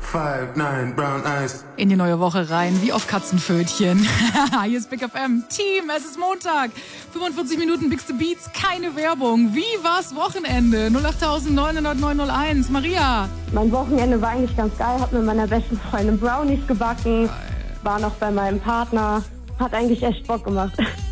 5'9", brown eyes. In die neue Woche rein, wie auf Katzenpfötchen. Hier ist Big FM. Team, es ist Montag. 45 Minuten Bigste Beats, keine Werbung. Wie war's Wochenende? 08900 Maria. Mein Wochenende war eigentlich ganz geil. Hab mit meiner besten Freundin Brownies gebacken. War noch bei meinem Partner. Hat eigentlich echt Bock gemacht.